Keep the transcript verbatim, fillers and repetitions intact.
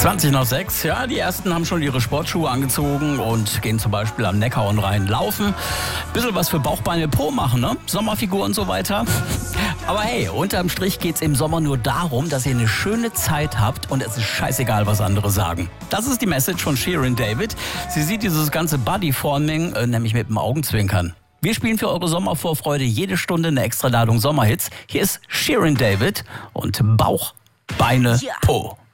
zwanzig nach sechs, ja, die ersten haben schon ihre Sportschuhe angezogen und gehen zum Beispiel am Neckar und Rhein laufen. Bisschen was für Bauchbeine Po machen, ne? Sommerfigur und so weiter. Aber hey, unterm Strich geht's im Sommer nur darum, dass ihr eine schöne Zeit habt und es ist scheißegal, was andere sagen. Das ist die Message von Shirin David. Sie sieht dieses ganze Bodyforming äh, nämlich mit dem Augenzwinkern. Wir spielen für eure Sommervorfreude jede Stunde eine Extraladung Sommerhits. Hier ist Shirin David und Bauch, Beine, Po.